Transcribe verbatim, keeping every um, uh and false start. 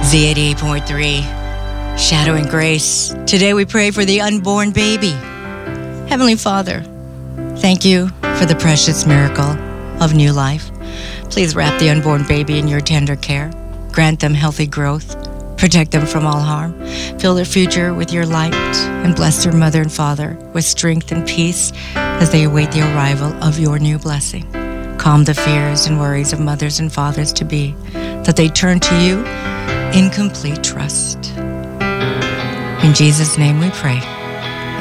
Z eighty-eight point three, Shadow and Grace. Today we pray for the unborn baby. Heavenly Father, thank you for the precious miracle of new life. Please wrap the unborn baby in your tender care. Grant them healthy growth. Protect them from all harm. Fill their future with your light and bless their mother and father with strength and peace as they await the arrival of your new blessing. Calm the fears and worries of mothers and fathers to be, that they turn to you in complete trust. In Jesus' name we pray.